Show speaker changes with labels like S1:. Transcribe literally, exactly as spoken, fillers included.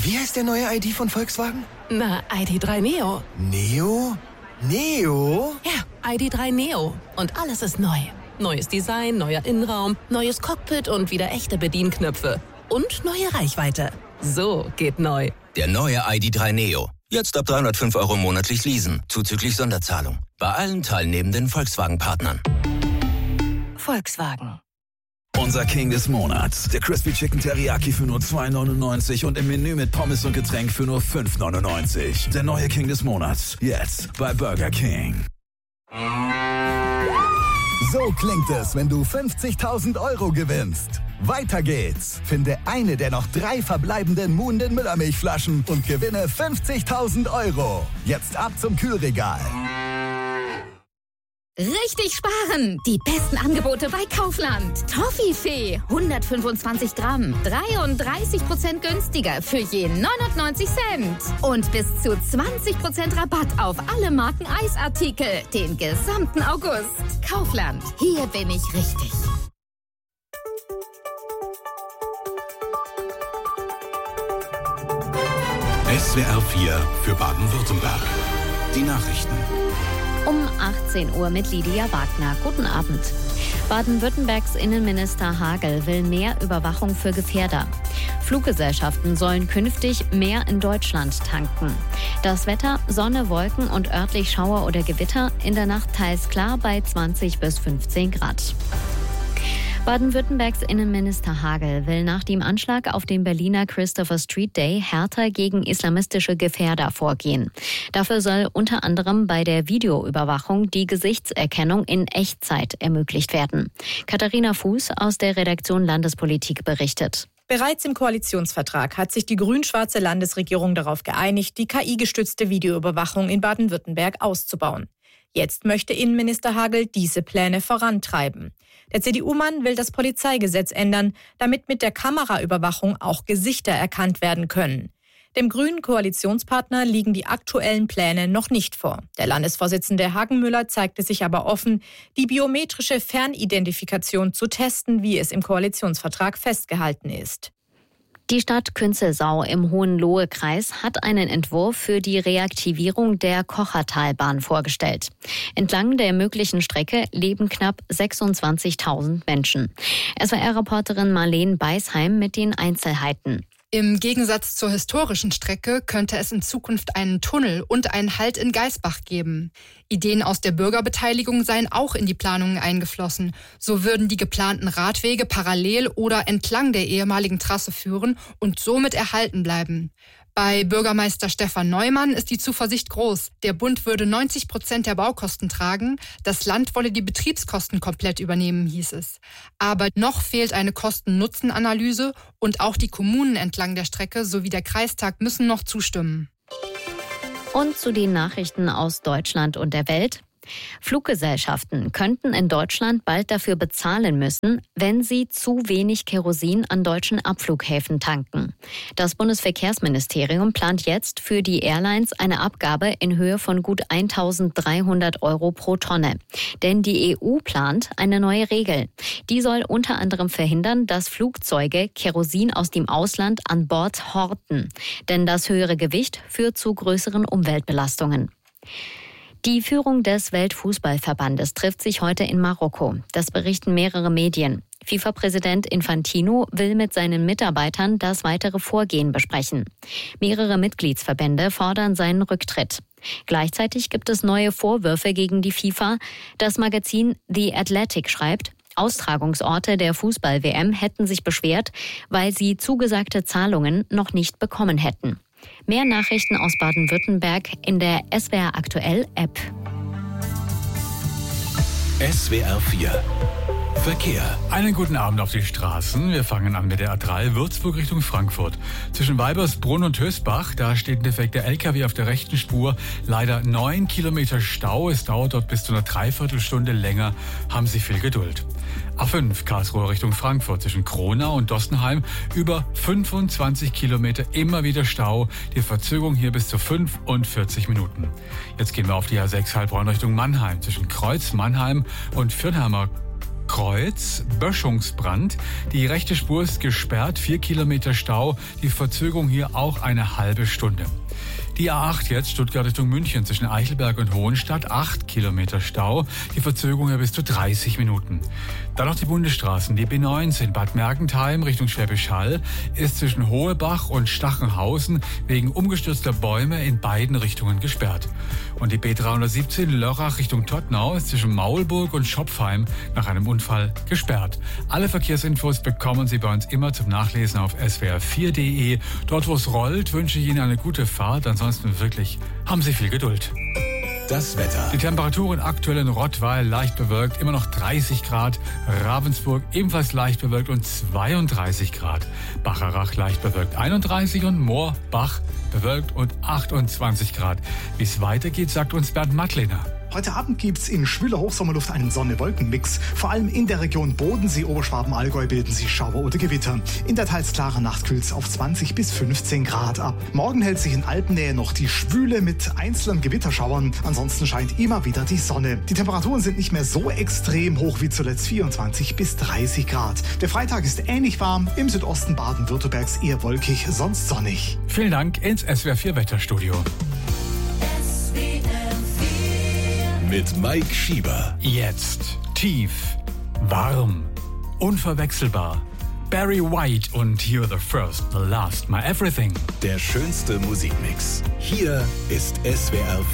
S1: Wie heißt der neue I D von Volkswagen?
S2: Na, I D drei Neo.
S1: Neo? Neo?
S2: Ja, I D drei Neo. Und alles ist neu. Neues Design, neuer Innenraum, neues Cockpit und wieder echte Bedienknöpfe. Und neue Reichweite. So geht neu.
S3: Der neue I D drei Neo. Jetzt ab dreihundertfünf Euro monatlich leasen, zuzüglich Sonderzahlung. Bei allen teilnehmenden Volkswagen-Partnern.
S2: Volkswagen.
S4: Unser King des Monats. Der Crispy Chicken Teriyaki für nur zwei neunundneunzig und im Menü mit Pommes und Getränk für nur fünf neunundneunzig. Der neue King des Monats. Jetzt bei Burger King.
S5: So klingt es, wenn du fünfzigtausend Euro gewinnst. Weiter geht's. Finde eine der noch drei verbleibenden Muhnden Müllermilchflaschen und gewinne fünfzigtausend Euro. Jetzt ab zum Kühlregal.
S6: Richtig sparen! Die besten Angebote bei Kaufland. Toffifee, hundertfünfundzwanzig Gramm, dreiunddreißig Prozent günstiger für je neunundneunzig Cent. Und bis zu zwanzig Prozent Rabatt auf alle Marken Eisartikel, den gesamten August. Kaufland, hier bin ich richtig.
S7: S W R vier für Baden-Württemberg. Die Nachrichten.
S8: Um achtzehn Uhr mit Lydia Wagner. Guten Abend. Baden-Württembergs Innenminister Hagel will mehr Überwachung für Gefährder. Fluggesellschaften sollen künftig mehr in Deutschland tanken. Das Wetter: Sonne, Wolken und örtlich Schauer oder Gewitter. In der Nacht teils klar bei zwanzig bis fünfzehn Grad. Baden-Württembergs Innenminister Hagel will nach dem Anschlag auf den Berliner Christopher Street Day härter gegen islamistische Gefährder vorgehen. Dafür soll unter anderem bei der Videoüberwachung die Gesichtserkennung in Echtzeit ermöglicht werden. Katharina Fuß aus der Redaktion Landespolitik berichtet.
S9: Bereits im Koalitionsvertrag hat sich die grün-schwarze Landesregierung darauf geeinigt, die K I-gestützte Videoüberwachung in Baden-Württemberg auszubauen. Jetzt möchte Innenminister Hagel diese Pläne vorantreiben. Der C D U-Mann will das Polizeigesetz ändern, damit mit der Kameraüberwachung auch Gesichter erkannt werden können. Dem grünen Koalitionspartner liegen die aktuellen Pläne noch nicht vor. Der Landesvorsitzende Hagenmüller zeigte sich aber offen, die biometrische Fernidentifikation zu testen, wie es im Koalitionsvertrag festgehalten ist.
S8: Die Stadt Künzelsau im Hohenlohe-Kreis hat einen Entwurf für die Reaktivierung der Kochertalbahn vorgestellt. Entlang der möglichen Strecke leben knapp sechsundzwanzigtausend Menschen. S W R-Reporterin Marlene Beisheim mit den Einzelheiten.
S10: Im Gegensatz zur historischen Strecke könnte es in Zukunft einen Tunnel und einen Halt in Geisbach geben. Ideen aus der Bürgerbeteiligung seien auch in die Planungen eingeflossen. So würden die geplanten Radwege parallel oder entlang der ehemaligen Trasse führen und somit erhalten bleiben. Bei Bürgermeister Stefan Neumann ist die Zuversicht groß. Der Bund würde neunzig Prozent der Baukosten tragen. Das Land wolle die Betriebskosten komplett übernehmen, hieß es. Aber noch fehlt eine Kosten-Nutzen-Analyse und auch die Kommunen entlang der Strecke sowie der Kreistag müssen noch zustimmen.
S8: Und zu den Nachrichten aus Deutschland und der Welt. Fluggesellschaften könnten in Deutschland bald dafür bezahlen müssen, wenn sie zu wenig Kerosin an deutschen Abflughäfen tanken. Das Bundesverkehrsministerium plant jetzt für die Airlines eine Abgabe in Höhe von gut eintausenddreihundert Euro pro Tonne. Denn die E U plant eine neue Regel. Die soll unter anderem verhindern, dass Flugzeuge Kerosin aus dem Ausland an Bord horten. Denn das höhere Gewicht führt zu größeren Umweltbelastungen. Die Führung des Weltfußballverbandes trifft sich heute in Marokko. Das berichten mehrere Medien. FIFA-Präsident Infantino will mit seinen Mitarbeitern das weitere Vorgehen besprechen. Mehrere Mitgliedsverbände fordern seinen Rücktritt. Gleichzeitig gibt es neue Vorwürfe gegen die FIFA. Das Magazin The Athletic schreibt, Austragungsorte der Fußball-W M hätten sich beschwert, weil sie zugesagte Zahlungen noch nicht bekommen hätten. Mehr Nachrichten aus Baden-Württemberg in der S W R Aktuell App.
S7: S W R vier Verkehr.
S11: Einen guten Abend auf die Straßen. Wir fangen an mit der A drei Würzburg Richtung Frankfurt. Zwischen Weibersbrunn und Hösbach, da steht ein defekter L K W auf der rechten Spur. Leider neun Kilometer Stau. Es dauert dort bis zu einer Dreiviertelstunde länger. Haben Sie viel Geduld. A fünf Karlsruhe Richtung Frankfurt zwischen Kronau und Dossenheim über fünfundzwanzig Kilometer immer wieder Stau. Die Verzögerung hier bis zu fünfundvierzig Minuten. Jetzt gehen wir auf die A sechs Heilbronn Richtung Mannheim zwischen Kreuz Mannheim und Fürnheimer Kreuz, Böschungsbrand. Die rechte Spur ist gesperrt, vier Kilometer Stau. Die Verzögerung hier auch eine halbe Stunde. Die A acht jetzt, Stuttgart Richtung München, zwischen Eichelberg und Hohenstadt, acht Kilometer Stau. Die Verzögerung ja bis zu dreißig Minuten. Dann noch die Bundesstraßen. Die B neunzehn Bad Mergentheim Richtung Schwäbisch Hall ist zwischen Hohebach und Stachenhausen wegen umgestürzter Bäume in beiden Richtungen gesperrt. Und die B dreihundertsiebzehn Lörrach Richtung Todtnau ist zwischen Maulburg und Schopfheim nach einem Unfall gesperrt. Alle Verkehrsinfos bekommen Sie bei uns immer zum Nachlesen auf s w r vier punkt d e. Dort, wo es rollt, wünsche ich Ihnen eine gute Fahrt. Ansonsten wirklich, haben Sie viel Geduld.
S7: Das Wetter.
S11: Die Temperaturen aktuell in Rottweil leicht bewölkt, immer noch dreißig Grad. Ravensburg ebenfalls leicht bewölkt und zweiunddreißig Grad. Bacharach leicht bewölkt einunddreißig und Moorbach bewölkt und achtundzwanzig Grad. Wie es weitergeht, sagt uns Bernd Mattlehner.
S12: Heute Abend gibt's in schwüler Hochsommerluft einen Sonne-Wolken-Mix. Vor allem in der Region Bodensee, Oberschwaben, Allgäu bilden sich Schauer oder Gewitter. In der teils klaren Nacht kühlt's auf zwanzig bis fünfzehn Grad ab. Morgen hält sich in Alpennähe noch die Schwüle mit einzelnen Gewitterschauern. Ansonsten scheint immer wieder die Sonne. Die Temperaturen sind nicht mehr so extrem hoch wie zuletzt, vierundzwanzig bis dreißig Grad. Der Freitag ist ähnlich warm, im Südosten Baden-Württembergs eher wolkig, sonst sonnig.
S11: Vielen Dank ins S W R vier Wetterstudio.
S7: Mit Mike Schieber.
S11: Jetzt tief, warm, unverwechselbar. Barry White und You're the First, the Last, My Everything.
S7: Der schönste Musikmix. Hier ist S W R